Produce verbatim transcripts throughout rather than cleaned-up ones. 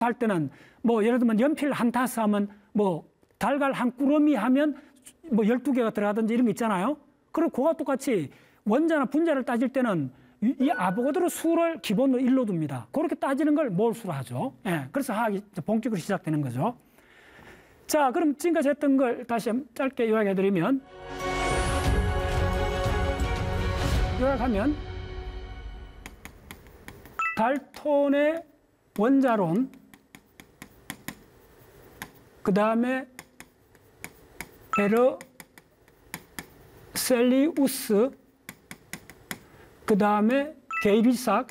할 때는 뭐 예를 들면 연필 한 타스 하면 뭐 달걀 한 꾸러미 하면 뭐 열두 개가 들어가든지 이런 거 있잖아요. 그리고 그와 똑같이 원자나 분자를 따질 때는 이 아보가드로 수를 기본으로 일로 둡니다. 그렇게 따지는 걸 몰수로 하죠. 예, 그래서 화학이 본격으로 시작되는 거죠. 자, 그럼 지금까지 했던 걸 다시 짧게 요약해드리면, 요약하면 달톤의 원자론, 그 다음에 베르셀리우스, 그 다음에 게이리삭,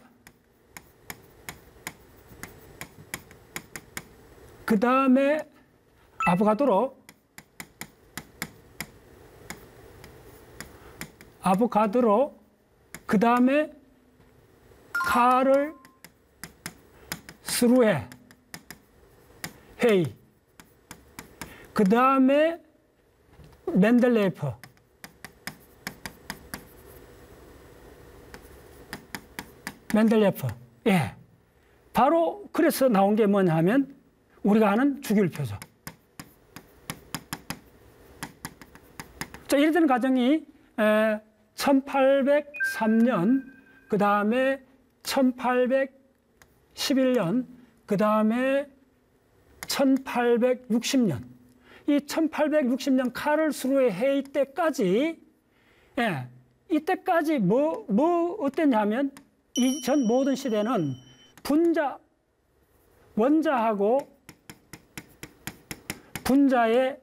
그 다음에 아보가드로, 아보가드로, 그 다음에 카를 스루에 헤이, 그 다음에 멘델레이프, 멘델레프. 예. 바로 그래서 나온 게 뭐냐 하면 우리가 아는 주기율표죠. 자, 이래 된 과정이 천팔백삼 년, 그 다음에 천팔백십일 년, 그 다음에 천팔백육십 년. 이 천팔백육십 년 카를스루해 회의 때까지, 예, 이때까지 뭐, 뭐 어땠냐면 이전 모든 시대는 분자, 원자하고 분자의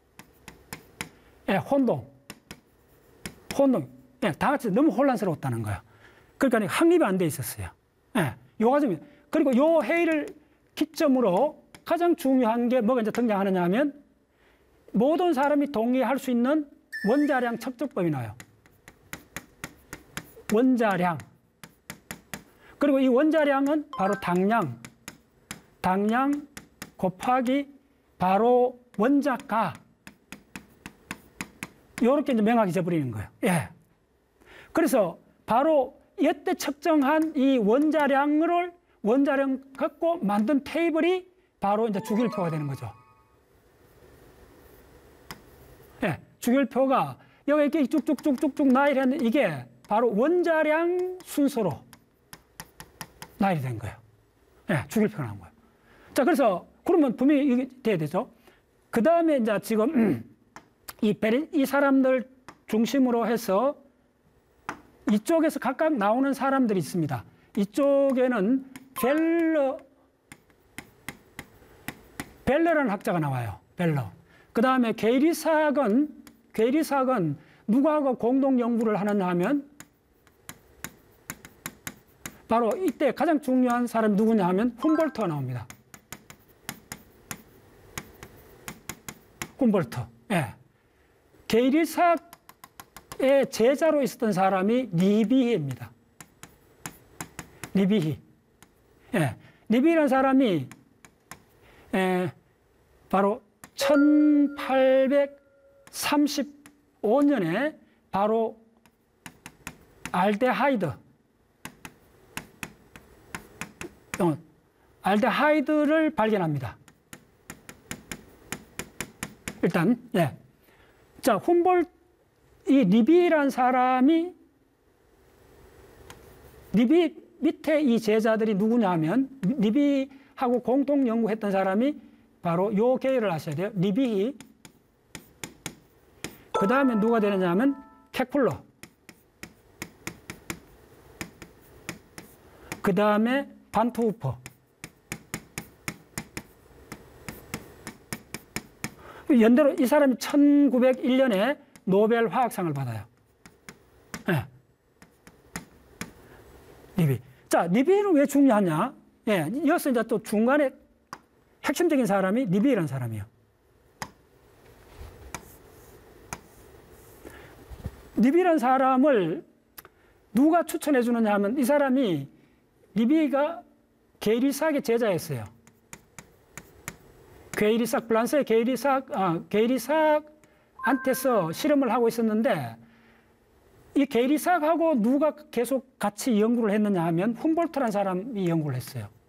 예, 혼동, 혼동, 예, 다 같이 너무 혼란스러웠다는 거야. 그러니까 확립이 안 돼 있었어요. 예, 요 과정이. 그리고 요 회의를 기점으로 가장 중요한 게 뭐가 이제 등장하느냐 하면 모든 사람이 동의할 수 있는 원자량 측정법이 나와요. 원자량. 그리고 이 원자량은 바로 당량, 당량 곱하기 바로 원자가. 이렇게 이제 명확히 져버리는 거예요. 예. 그래서 바로 이때 측정한 이 원자량을 원자량 갖고 만든 테이블이 바로 이제 주기율표가 되는 거죠. 예. 주기율표가 여기 이렇게 쭉쭉쭉쭉쭉 나열하는 이게 바로 원자량 순서로 나열이 된 거예요. 예. 주기율표가 나온 거예요. 자, 그래서 그러면 분명히 이게 돼야 되죠. 그 다음에 이제 지금 이, 베리, 이 사람들 중심으로 해서 이쪽에서 각각 나오는 사람들이 있습니다. 이쪽에는 벨러, 벨러라는 학자가 나와요. 벨러. 그 다음에 게이리삭은, 게이리삭은 누구하고 공동 연구를 하느냐 하면 바로 이때 가장 중요한 사람이 누구냐 하면 훔볼트가 나옵니다. 훔볼트. 예. 게이리삭의 제자로 있었던 사람이 리비히입니다. 리비히. 예. 리비히라는 사람이 예, 바로 천팔백삼십오 년에 바로 알데하이드, 어, 알데하이드를 발견합니다. 일단, 예. 자, 훔볼, 이 리비라는 사람이, 리비 밑에 이 제자들이 누구냐 하면, 리비하고 공동 연구했던 사람이 바로 요 계열을 하셔야 돼요. 리비히. 그 다음에 누가 되느냐 하면, 케플러. 그 다음에 반트후퍼. 연대로 이 사람이 천구백일 년에 노벨 화학상을 받아요. 예. 리비. 자, 리비는 왜 중요하냐? 예. 이어서 이제 또 중간에 핵심적인 사람이 리비라는 사람이에요. 리비라는 사람을 누가 추천해 주느냐 하면 이 사람이 리비가 게이리삭의 제자였어요. 게이리삭, 프랑스의 게이리삭, 아, 게이리삭한테서 실험을 하고 있었는데 이 게이리삭하고 누가 계속 같이 연구를 했느냐 하면 훔볼트라는 사람이 연구를 했어요.